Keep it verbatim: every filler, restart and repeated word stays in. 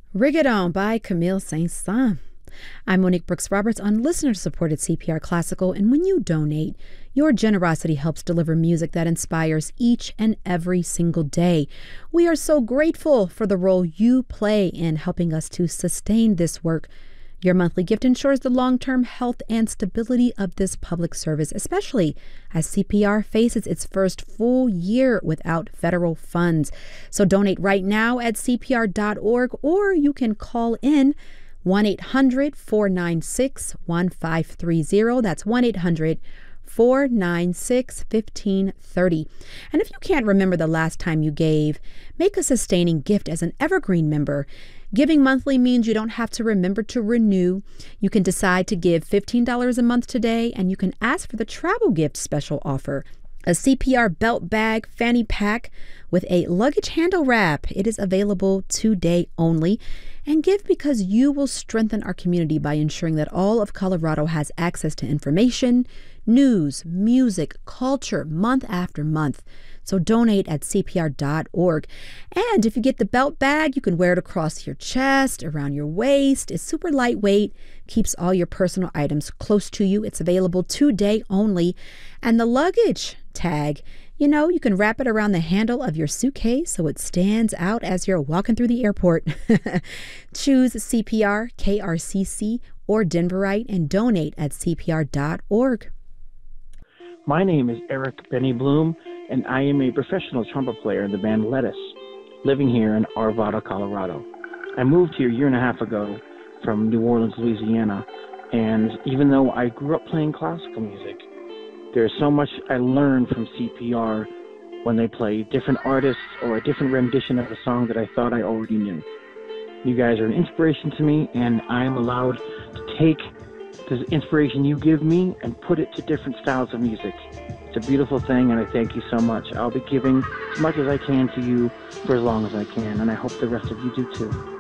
Rigadon by Camille Saint-Saëns. I'm Monique Brooks Roberts on listener-supported C P R Classical, and when you donate, your generosity helps deliver music that inspires each and every single day. We are so grateful for the role you play in helping us to sustain this work. Your monthly gift ensures the long-term health and stability of this public service, especially as C P R faces its first full year without federal funds. So donate right now at C P R dot org, or you can call in one eight hundred, four nine six, one five three zero. That's one eight hundred, four nine six, one five three zero. And if you can't remember the last time you gave, make a sustaining gift as an Evergreen member. Giving monthly means you don't have to remember to renew. You can decide to give fifteen dollars a month today, and you can ask for the travel gift special offer. A C P R belt bag fanny pack with a luggage handle wrap. It is available today only. And give because you will strengthen our community by ensuring that all of Colorado has access to information, news, music, culture, month after month. So donate at C P R dot org. And if you get the belt bag, you can wear it across your chest, around your waist. It's super lightweight, keeps all your personal items close to you. It's available today only. And the luggage tag, you know, you can wrap it around the handle of your suitcase so it stands out as you're walking through the airport. Choose C P R, K R C C, or Denverite and donate at C P R dot org. My name is Eric Benny Bloom, and I am a professional trumpet player in the band Lettuce, living here in Arvada, Colorado. I moved here a year and a half ago from New Orleans, Louisiana, and even though I grew up playing classical music, there's so much I learned from C P R when they play different artists or a different rendition of a song that I thought I already knew. You guys are an inspiration to me, and I am allowed to take the inspiration you give me and put it to different styles of music. It's a beautiful thing, and I thank you so much. I'll be giving as much as I can to you for as long as I can, and I hope the rest of you do too.